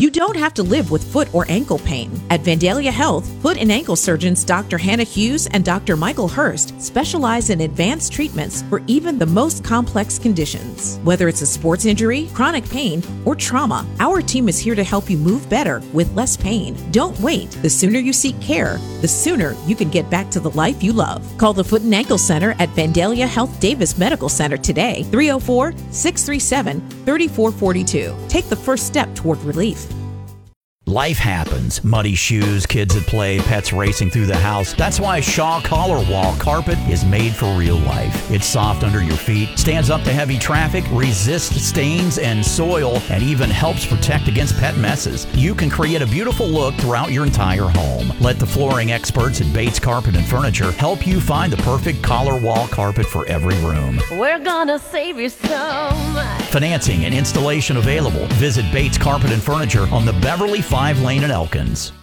You don't have to live with foot or ankle pain. At Vandalia Health, foot and ankle surgeons Dr. Hannah Hughes and Dr. Michael Hurst specialize in advanced treatments for even the most complex conditions. Whether it's a sports injury, chronic pain, or trauma, our team is here to help you move better with less pain. Don't wait. The sooner you seek care, the sooner you can get back to the life you love. Call the Foot and Ankle Center at Vandalia Health Davis Medical Center today, 304-637-3442. Take the first step toward relief. Life happens. Muddy shoes, kids at play, pets racing through the house. That's why Shaw Collar Wall Carpet is made for real life. It's soft under your feet, stands up to heavy traffic, resists stains and soil, and even helps protect against pet messes. You can create a beautiful look throughout your entire home. Let the flooring experts at Bates Carpet and Furniture help you find the perfect collar wall carpet for every room. We're gonna save you so much. Financing and installation available. Visit Bates Carpet and Furniture on the Beverly 5 Lane in Elkins.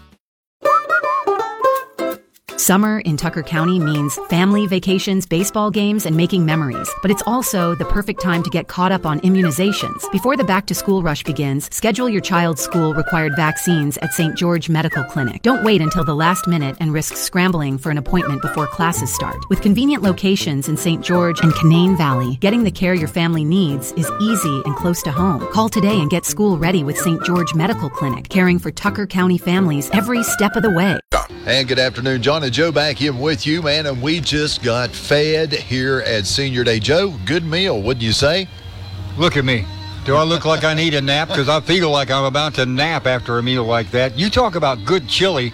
Summer in Tucker County means family vacations, baseball games, and making memories. But it's also the perfect time to get caught up on immunizations. Before the back-to-school rush begins, schedule your child's school-required vaccines at St. George Medical Clinic. Don't wait until the last minute and risk scrambling for an appointment before classes start. With convenient locations in St. George and Canaan Valley, getting the care your family needs is easy and close to home. Call today and get school ready with St. George Medical Clinic, caring for Tucker County families every step of the way. And good afternoon, John and Joe back in with you, man, and we just got fed here at Senior Day. Joe, good meal, wouldn't you say? Look at me. Do I look like I need a nap? Because I feel like I'm about to nap after a meal like that. You talk about good chili.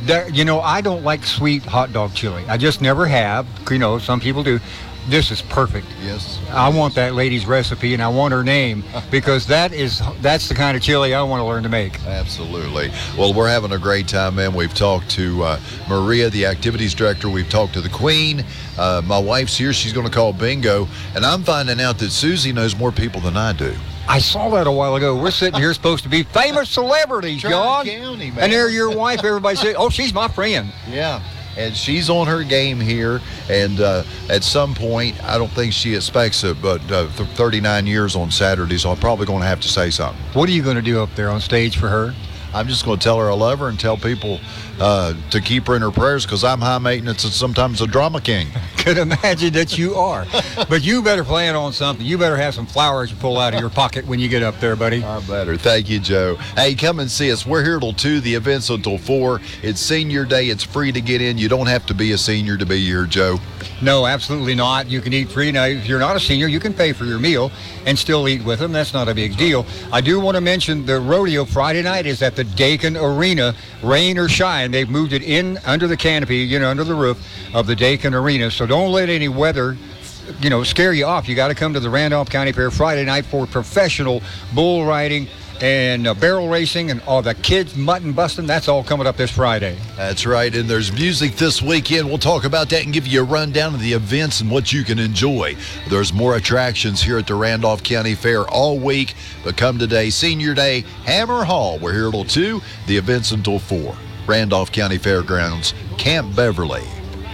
I don't like sweet hot dog chili. I just never have. Some people do. This is perfect. Yes. I want that lady's recipe, and I want her name, because that's the kind of chili I want to learn to make. Absolutely. Well, we're having a great time, man. We've talked to Maria, the activities director. We've talked to the Queen. My wife's here. She's going to call bingo. And I'm finding out that Susie knows more people than I do. I saw that a while ago. We're sitting here supposed to be famous celebrities, John. County, man. And there your wife, everybody says, oh, she's my friend. Yeah. And she's on her game here, and at some point, I don't think she expects it, but 39 years on Saturday, so I'm probably going to have to say something. What are you going to do up there on stage for her? I'm just going to tell her I love her and tell people to keep her in her prayers, because I'm high maintenance and sometimes a drama king. Could imagine that you are. But you better plan on something. You better have some flowers you pull out of your pocket when you get up there, buddy. I better. Thank you, Joe. Hey, come and see us. We're here till 2. The event's until 4. It's Senior Day. It's free to get in. You don't have to be a senior to be here, Joe. No, absolutely not. You can eat free. Now, if you're not a senior, you can pay for your meal and still eat with them. That's not a big deal. I do want to mention the rodeo Friday night is at the Dakin Arena, rain or shine. They've moved it in under the canopy, under the roof of the Dakin Arena. So don't let any weather, scare you off. You got to come to the Randolph County Fair Friday night for professional bull riding and barrel racing and all the kids mutton busting. That's all coming up this Friday. That's right, and there's music this weekend. We'll talk about that and give you a rundown of the events and what you can enjoy. There's more attractions here at the Randolph County Fair all week, but come today, Senior Day, Hammer Hall. We're here till 2, the event's until 4. Randolph County Fairgrounds, Camp Beverly.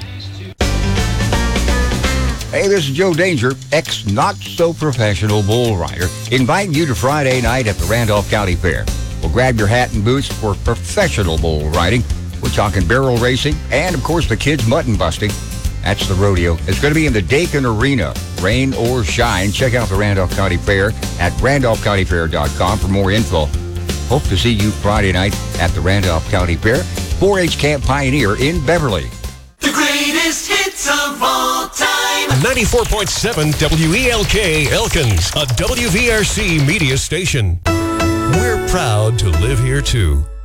Hey, this is Joe Danger, ex-not-so-professional bull rider, inviting you to Friday night at the Randolph County Fair. Well, grab your hat and boots for professional bull riding. We're talking barrel racing and, of course, the kids mutton busting. That's the rodeo. It's going to be in the Dakin Arena, rain or shine. Check out the Randolph County Fair at randolphcountyfair.com for more info. Hope to see you Friday night at the Randolph County Fair, 4-H Camp Pioneer in Beverly. The greatest hits of all time. 94.7 WELK Elkins, a WVRC media station. We're proud to live here too.